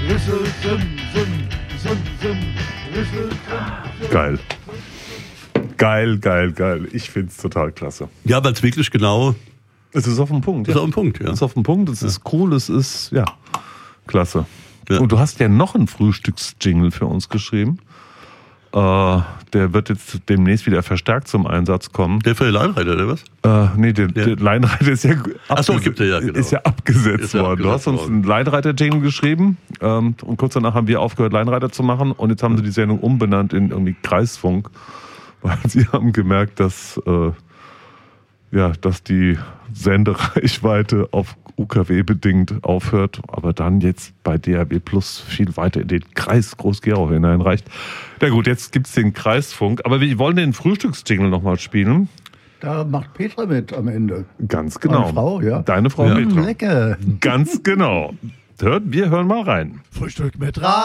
Geil. Geil. Ich finde es total klasse. Ja, weil es wirklich genau... Es ist auf dem Punkt. Es ist auf dem Punkt, ja. Es ist auf dem Punkt, es ist cool, es ist, ja, klasse. Ja. Und du hast ja noch einen Frühstücksjingle für uns geschrieben. Der wird jetzt demnächst wieder verstärkt zum Einsatz kommen. Der für den Leinreiter, oder was? Der Leinreiter ist ja, gibt er ja, genau. ist ja abgesetzt worden. Du hast uns einen Leinreiter-Jingle geschrieben und kurz danach haben wir aufgehört, Leinreiter zu machen und jetzt haben sie die Sendung umbenannt in irgendwie Kreisfunk, weil sie haben gemerkt, dass die Sendereichweite auf UKW bedingt aufhört, aber dann jetzt bei DAB Plus viel weiter in den Kreis Groß-Gerau hineinreicht. Na gut, jetzt gibt's den Kreisfunk, aber wir wollen den Frühstücksjingle nochmal spielen. Da macht Petra mit am Ende. Ganz genau. Meine Frau, ja. Deine Frau Petra. Lecker. Ganz genau. Wir hören mal rein. Frühstück mit Rad.